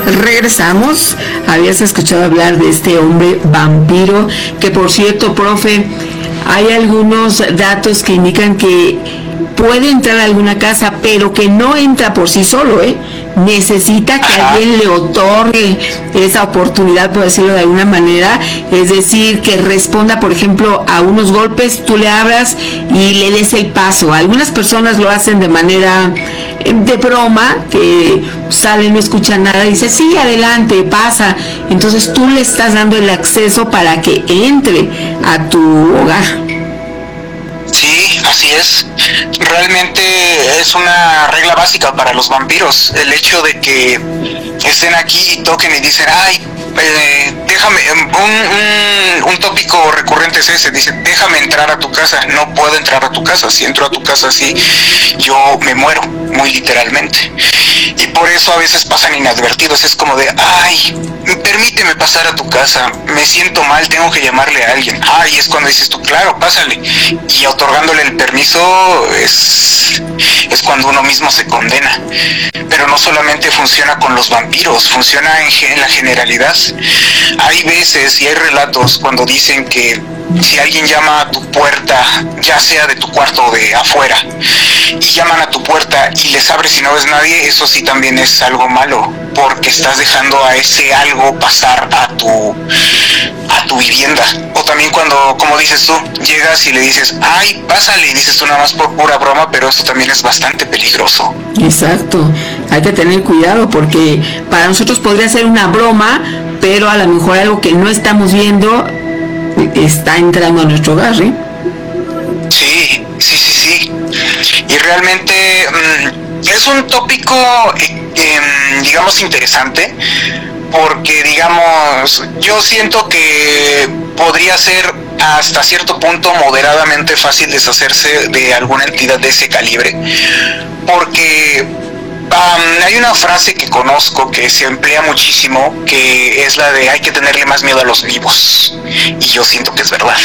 Regresamos. Habías escuchado hablar de este hombre vampiro, que por cierto, profe, hay algunos datos que indican que puede entrar a alguna casa, pero que no entra por sí solo, necesita que alguien le otorgue esa oportunidad, por decirlo de alguna manera, es decir, que responda, por ejemplo, a unos golpes, tú le abras y le des el paso. Algunas personas lo hacen de manera de broma, que sale, no escucha nada, dice, sí, adelante, pasa. Entonces tú le estás dando el acceso para que entre a tu hogar. Sí, así es. Realmente es una regla básica para los vampiros. El hecho de que estén aquí y toquen y dicen, ay, déjame, un tópico recurrente es ese, dice, déjame entrar a tu casa. No puedo entrar a tu casa. Si entro a tu casa así, yo me muero, muy literalmente. Y por eso a veces pasan inadvertidos. Es como de, ay, permíteme pasar a tu casa, me siento mal, tengo que llamarle a alguien. Ay, es cuando dices tú, claro, pásale. Y otorgándole el permiso es cuando uno mismo se condena. Pero no solamente funciona con los vampiros, funciona en la generalidad. Hay veces y hay relatos cuando dicen que si alguien llama a tu puerta, ya sea de tu cuarto o de afuera, y llaman a tu puerta y les abres y no ves nadie, eso sí también es algo malo, porque estás dejando a ese algo pasar a tu vivienda. O también cuando, como dices tú, llegas y le dices, ay, pásale, y dices tú nada más por pura broma, pero esto también es bastante peligroso. Exacto, hay que tener cuidado, porque para nosotros podría ser una broma, pero a lo mejor algo que no estamos viendo está entrando a nuestro hogar, ¿eh? Sí. Y realmente es un tópico, digamos, interesante, porque, digamos, yo siento que podría ser hasta cierto punto moderadamente fácil deshacerse de alguna entidad de ese calibre, porque hay una frase que conozco que se emplea muchísimo, que es la de hay que tenerle más miedo a los vivos, y yo siento que es verdad,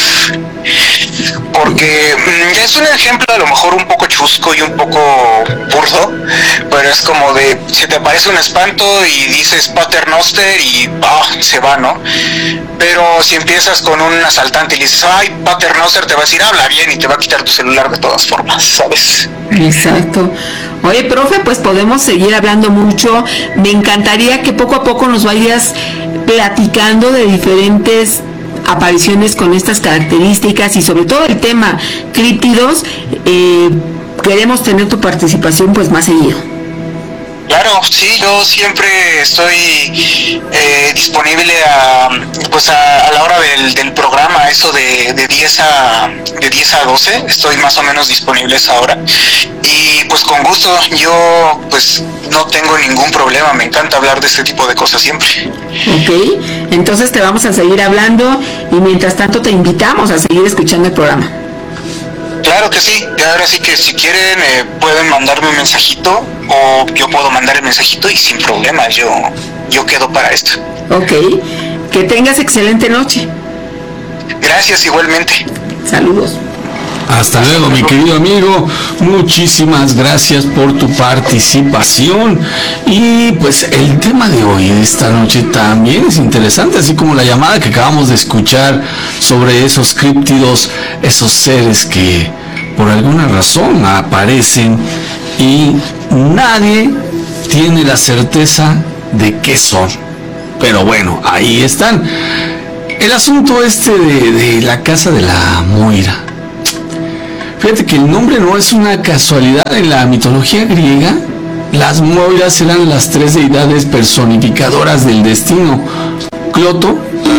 porque es un ejemplo a lo mejor un poco chusco y un poco burdo, pero es como de, se te aparece un espanto y dices Paternoster y se va, ¿no? Pero si empiezas con un asaltante y le dices, ay, Paternoster, te va a decir, habla bien, y te va a quitar tu celular de todas formas, ¿sabes? Exacto. Oye, profe, pues podemos seguir hablando mucho. Me encantaría que poco a poco nos vayas platicando de diferentes apariciones con estas características y sobre todo el tema críptidos. Queremos tener tu participación pues más seguido. Claro, sí, yo siempre estoy disponible a la hora del programa, eso de 10 a 12, estoy más o menos disponible a esa hora. Y pues con gusto, yo pues no tengo ningún problema, me encanta hablar de este tipo de cosas siempre. Ok, entonces te vamos a seguir hablando y mientras tanto te invitamos a seguir escuchando el programa. Claro que sí, y ahora sí que si quieren pueden mandarme un mensajito o yo puedo mandar el mensajito y sin problema, yo quedo para esto. Ok, que tengas excelente noche. Gracias igualmente. Saludos. Hasta luego, mi querido amigo, muchísimas gracias por tu participación. Y pues el tema de hoy, de esta noche, también es interesante, así como la llamada que acabamos de escuchar sobre esos críptidos, esos seres que por alguna razón aparecen y nadie tiene la certeza de qué son. Pero bueno, ahí están. El asunto de la casa de la Moira. Fíjate que el nombre no es una casualidad. En la mitología griega, las Moiras eran las tres deidades personificadoras del destino: Cloto,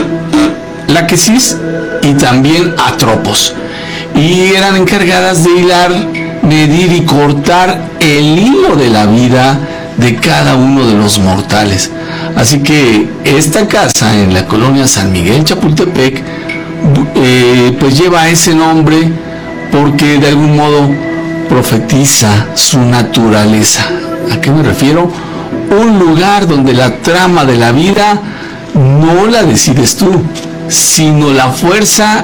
Láquesis y también Atropos. Y eran encargadas de hilar, medir y cortar el hilo de la vida de cada uno de los mortales. Así que esta casa en la colonia San Miguel Chapultepec pues lleva ese nombre porque de algún modo profetiza su naturaleza. ¿A qué me refiero? Un lugar donde la trama de la vida no la decides tú, sino la fuerza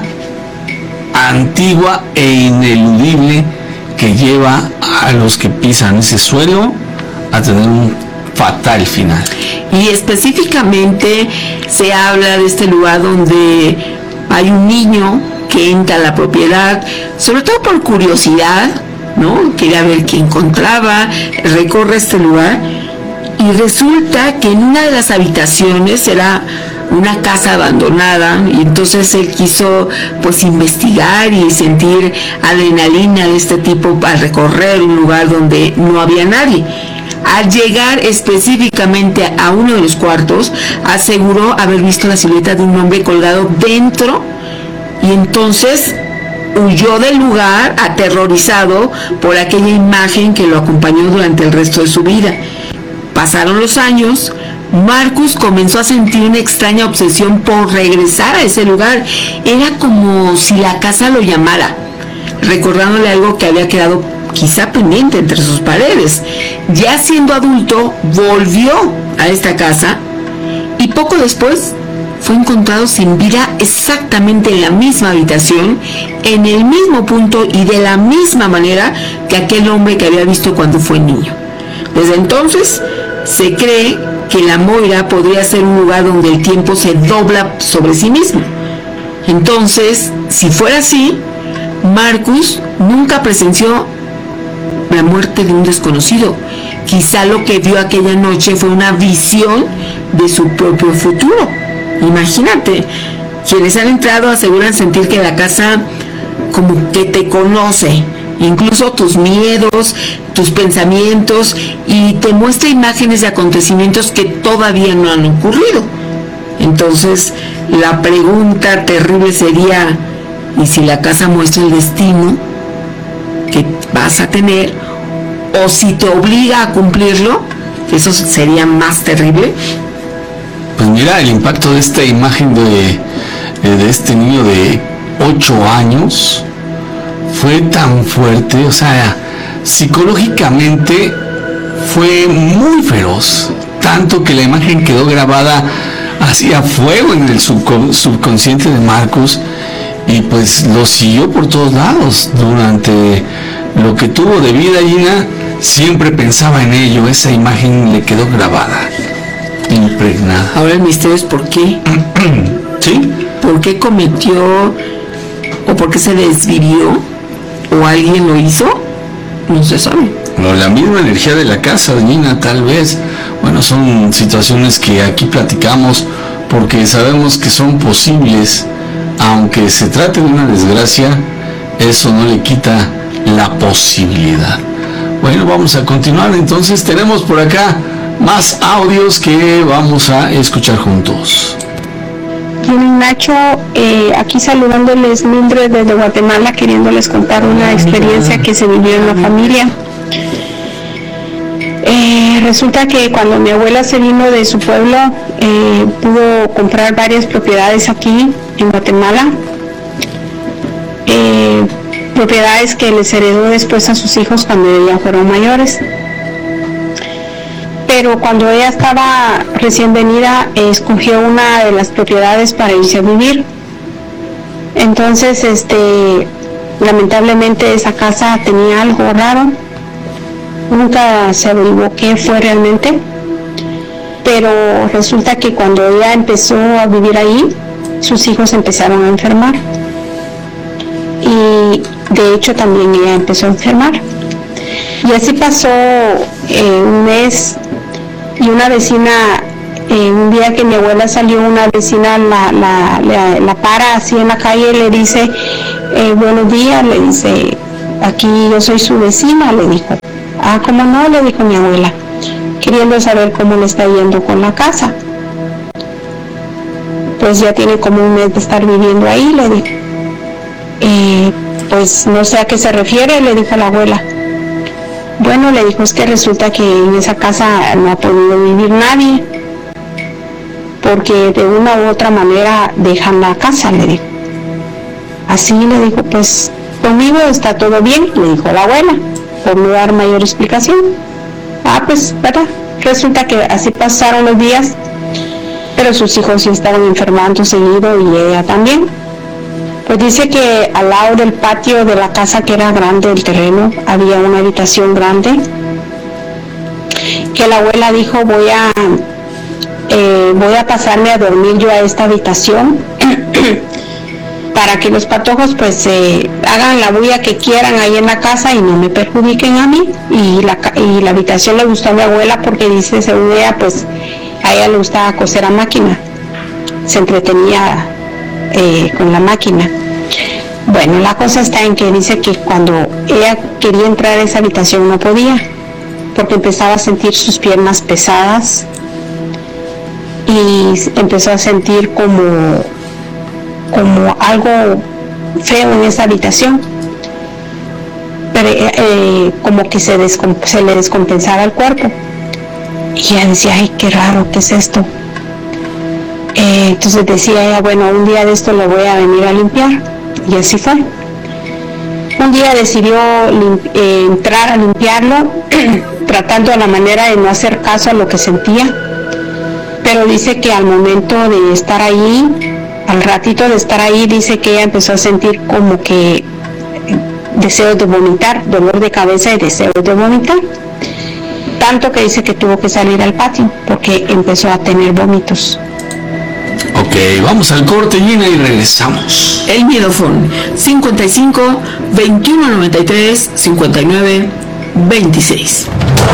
antigua e ineludible que lleva a los que pisan ese suelo a tener un fatal final. Y específicamente se habla de este lugar donde hay un niño que entra a la propiedad, sobre todo por curiosidad, ¿no? Quería ver qué encontraba, recorre este lugar y resulta que en una de las habitaciones era una casa abandonada, y entonces él quiso pues investigar y sentir adrenalina de este tipo al recorrer un lugar donde no había nadie. Al llegar específicamente a uno de los cuartos, aseguró haber visto la silueta de un hombre colgado dentro, y entonces huyó del lugar aterrorizado por aquella imagen que lo acompañó durante el resto de su vida. Pasaron los años, Marcus comenzó a sentir una extraña obsesión por regresar a ese lugar. Era como si la casa lo llamara, recordándole algo que había quedado quizá pendiente entre sus paredes. Ya siendo adulto, volvió a esta casa y poco después fue encontrado sin vida exactamente en la misma habitación, en el mismo punto y de la misma manera que aquel hombre que había visto cuando fue niño. Desde entonces se cree que la Moira podría ser un lugar donde el tiempo se dobla sobre sí mismo. Entonces, si fuera así, Marcus nunca presenció la muerte de un desconocido. Quizá lo que vio aquella noche fue una visión de su propio futuro. Imagínate, quienes han entrado aseguran sentir que la casa como que te conoce, incluso tus miedos, tus pensamientos, y te muestra imágenes de acontecimientos que todavía no han ocurrido. Entonces, la pregunta terrible sería, ¿y si la casa muestra el destino que vas a tener? ¿O si te obliga a cumplirlo? ¿Eso sería más terrible? Pues mira, el impacto de esta imagen de este niño de 8 años fue tan fuerte, o sea, psicológicamente fue muy feroz, tanto que la imagen quedó grabada así a fuego en el subconsciente de Marcus, y pues lo siguió por todos lados. Durante lo que tuvo de vida, Gina siempre pensaba en ello, esa imagen le quedó grabada, impregnada. Ahora el misterio es por qué. ¿Sí? ¿Por qué cometió, o por qué se desvivió, o alguien lo hizo? No se sabe. Bueno, la misma energía de la casa, Gina, tal vez. Bueno, son situaciones que aquí platicamos porque sabemos que son posibles. Aunque se trate de una desgracia, eso no le quita la posibilidad. Bueno, vamos a continuar. Entonces tenemos por acá más audios que vamos a escuchar juntos. Nacho, aquí saludándoles, Mildred desde Guatemala, queriéndoles contar una experiencia que se vivió en la familia. Resulta que cuando mi abuela se vino de su pueblo, pudo comprar varias propiedades aquí en Guatemala, propiedades que les heredó después a sus hijos cuando ya fueron mayores. Pero cuando ella estaba recién venida, escogió una de las propiedades para irse a vivir. Entonces, lamentablemente esa casa tenía algo raro. Nunca se averiguó qué fue realmente, pero resulta que cuando ella empezó a vivir ahí, sus hijos empezaron a enfermar. Y de hecho también ella empezó a enfermar. Y así pasó un mes. Y una vecina, un día que mi abuela salió, una vecina la para así en la calle y le dice, buenos días, le dice, aquí yo soy su vecina, le dijo. Ah, ¿cómo no?, le dijo mi abuela, queriendo saber cómo le está yendo con la casa. Pues ya tiene como un mes de estar viviendo ahí, le dijo. Pues no sé a qué se refiere, le dijo la abuela. Bueno, le dijo, es que resulta que en esa casa no ha podido vivir nadie, porque de una u otra manera dejan la casa, le dijo. Así le dijo, pues conmigo está todo bien, le dijo la abuela, por no dar mayor explicación. Ah, pues, ¿verdad? Resulta que así pasaron los días, pero sus hijos sí estaban enfermando seguido y ella también. Pues dice que al lado del patio de la casa, que era grande el terreno, había una habitación grande, que la abuela dijo, voy a voy a pasarme a dormir yo a esta habitación para que los patojos pues hagan la bulla que quieran ahí en la casa y no me perjudiquen a mí. Y la habitación le gustó a mi abuela porque dice, según ella, pues a ella le gustaba coser a máquina, se entretenía con la máquina. Bueno, la cosa está en que dice que cuando ella quería entrar a esa habitación no podía, porque empezaba a sentir sus piernas pesadas y empezó a sentir como algo feo en esa habitación, pero como que se le descompensaba el cuerpo. Y ella decía, ay, qué raro, ¿qué es esto? Entonces decía ella, bueno, un día de esto lo voy a venir a limpiar. Y así fue. Un día decidió entrar a limpiarlo, tratando a la manera de no hacer caso a lo que sentía. Pero dice que al momento de estar ahí, al ratito de estar ahí, dice que ella empezó a sentir como que deseos de vomitar, dolor de cabeza y deseos de vomitar. Tanto que dice que tuvo que salir al patio porque empezó a tener vómitos. Ok, vamos al corte, Gina, y regresamos. El Miedofón, 55 21 93 59 26.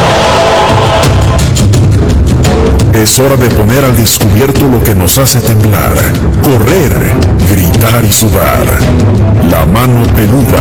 Es hora de poner al descubierto lo que nos hace temblar, correr, gritar y sudar. La mano peluda.